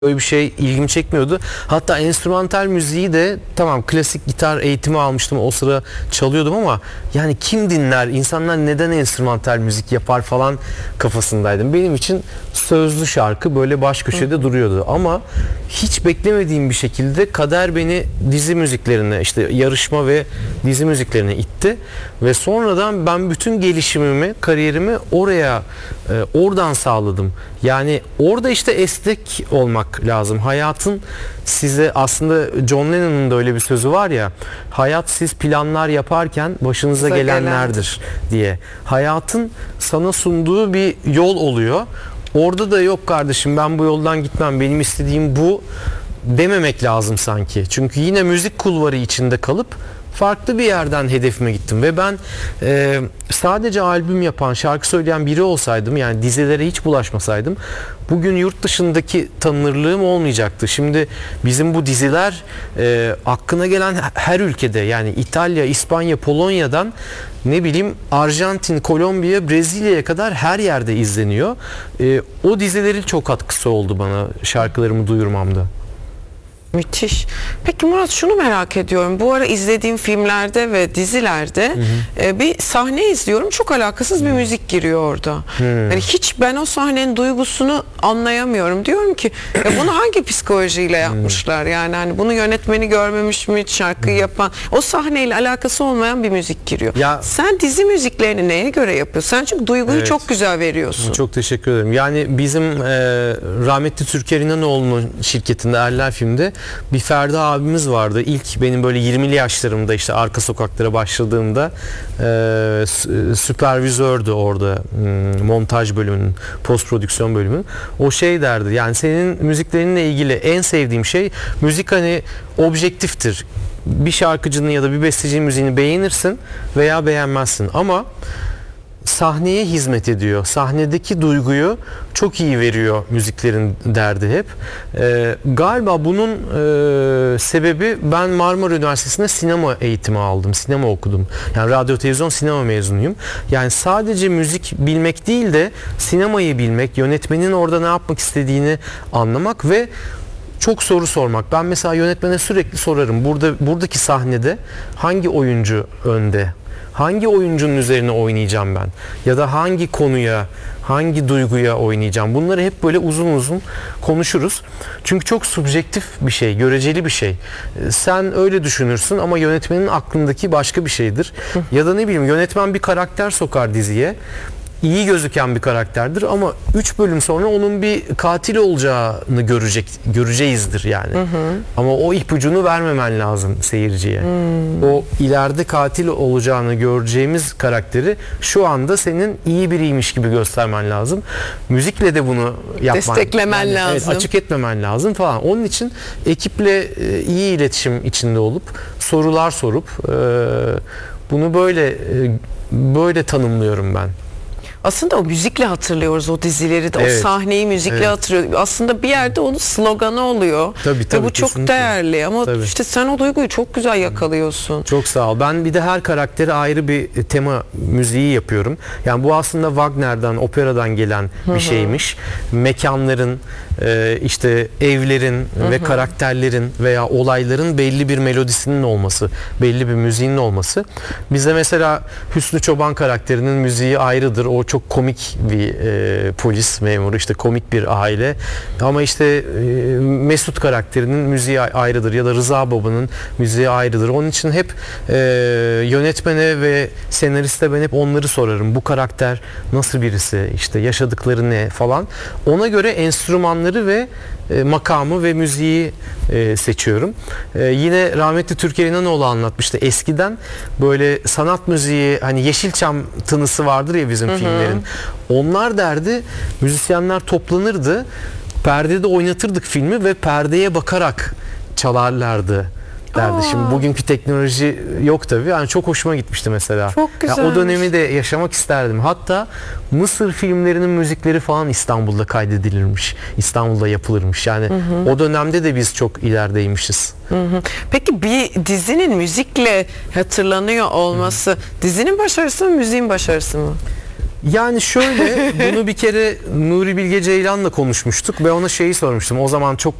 Öyle bir şey ilgimi çekmiyordu. Hatta enstrümantal müziği de tamam, klasik gitar eğitimi almıştım. O sıra çalıyordum ama yani kim dinler? İnsanlar neden enstrümantal müzik yapar falan kafasındaydım. Benim için sözlü şarkı böyle baş köşede duruyordu. Ama hiç beklemediğim bir şekilde kader beni dizi müziklerine, işte yarışma ve dizi müziklerine itti. Ve sonradan ben bütün gelişimimi, kariyerimi oradan sağladım. Yani orada işte esnek olmak lazım. Hayatın size, aslında John Lennon'un da öyle bir sözü var ya, hayat siz planlar yaparken başınıza gelenlerdir diye. Hayatın sana sunduğu bir yol oluyor. Orada da yok kardeşim ben bu yoldan gitmem, benim istediğim bu dememek lazım sanki. Çünkü yine müzik kulvarı içinde kalıp farklı bir yerden hedefime gittim ve ben sadece albüm yapan, şarkı söyleyen biri olsaydım, yani dizilere hiç bulaşmasaydım, bugün yurt dışındaki tanınırlığım olmayacaktı. Şimdi bizim bu diziler aklına gelen her ülkede, yani İtalya, İspanya, Polonya'dan ne bileyim Arjantin, Kolombiya, Brezilya'ya kadar her yerde izleniyor. O dizilerin çok katkısı oldu bana şarkılarımı duyurmamda. Müthiş. Peki Murat, şunu merak ediyorum. Bu ara izlediğim filmlerde ve dizilerde bir sahne izliyorum. Çok alakasız bir müzik giriyor orada. Yani hiç ben o sahnenin duygusunu anlayamıyorum. Diyorum ki ya bunu hangi psikolojiyle yapmışlar? Yani hani bunu yönetmeni görmemiş mi, şarkıyı yapan? O sahneyle alakası olmayan bir müzik giriyor. Ya, sen dizi müziklerini neye göre yapıyorsun? Sen çünkü duyguyu çok güzel veriyorsun. Çok teşekkür ederim. Yani bizim rahmetli Türker İnanoğlu'nun şirketinde Erler Film'de bir Ferdi abimiz vardı. İlk benim böyle 20'li yaşlarımda, işte Arka Sokaklara başladığımda süpervizördü orada, montaj bölümünün, post prodüksiyon bölümünün. O şey derdi, yani senin müziklerinle ilgili en sevdiğim şey, müzik hani objektiftir. Bir şarkıcının ya da bir bestecinin müziğini beğenirsin veya beğenmezsin ama sahneye hizmet ediyor. Sahnedeki duyguyu çok iyi veriyor müziklerin derdi hep. Galiba bunun sebebi, ben Marmara Üniversitesi'nde sinema eğitimi aldım. Sinema okudum. Yani radyo, televizyon, sinema mezunuyum. Yani sadece müzik bilmek değil de sinemayı bilmek, yönetmenin orada ne yapmak istediğini anlamak ve çok soru sormak. Ben mesela yönetmene sürekli sorarım. Buradaki sahnede hangi oyuncu önde? Hangi oyuncunun üzerine oynayacağım ben? Ya da hangi konuya, hangi duyguya oynayacağım? Bunları hep böyle uzun uzun konuşuruz. Çünkü çok subjektif bir şey, göreceli bir şey. Sen öyle düşünürsün ama yönetmenin aklındaki başka bir şeydir. Ya da ne bileyim, yönetmen bir karakter sokar diziye. İyi gözüken bir karakterdir ama 3 bölüm sonra onun bir katil olacağını göreceğizdir yani. Ama o ipucunu vermemen lazım seyirciye. O ileride katil olacağını göreceğimiz karakteri şu anda senin iyi biriymiş gibi göstermen lazım. Müzikle de bunu yapman, desteklemen lazım. Evet, açık etmemen lazım falan. Onun için ekiple iyi iletişim içinde olup sorular sorup bunu böyle tanımlıyorum ben. Aslında o müzikle hatırlıyoruz o dizileri de, evet, o sahneyi müzikle hatırlıyoruz. Aslında bir yerde onun sloganı oluyor. Tabii, ve bu çok kesinlikle değerli ama işte sen o duyguyu çok güzel yakalıyorsun. Çok sağ ol. Ben bir de her karaktere ayrı bir tema müziği yapıyorum. Yani bu aslında Wagner'dan, operadan gelen bir şeymiş. Mekanların, işte evlerin ve karakterlerin veya olayların belli bir melodisinin olması, belli bir müziğinin olması. Bize mesela Hüsnü Çoban karakterinin müziği ayrıdır. O çok komik bir polis memuru, işte komik bir aile. Ama işte Mesut karakterinin müziği ayrıdır ya da Rıza Baba'nın müziği ayrıdır. Onun için hep yönetmene ve senariste ben hep onları sorarım. Bu karakter nasıl birisi, işte yaşadıkları ne falan. Ona göre enstrümanları ve makamı ve müziği seçiyorum. Yine rahmetli Türker İnanoğlu anlatmıştı. Eskiden böyle sanat müziği, hani Yeşilçam tınısı vardır ya bizim filmlerin. Onlar derdi, müzisyenler toplanırdı. Perdede oynatırdık filmi ve perdeye bakarak çalarlardı derdi. Şimdi bugünkü teknoloji yok tabii. Yani çok hoşuma gitmişti mesela. Çok güzel. O dönemi de yaşamak isterdim. Hatta Mısır filmlerinin müzikleri falan İstanbul'da kaydedilirmiş. İstanbul'da yapılırmış. Yani o dönemde de biz çok ilerideymişiz. Peki bir dizinin müzikle hatırlanıyor olması dizinin başarısı mı, müziğin başarısı mı? Yani şöyle bunu bir kere Nuri Bilge Ceylan'la konuşmuştuk ve ona şeyi sormuştum. O zaman çok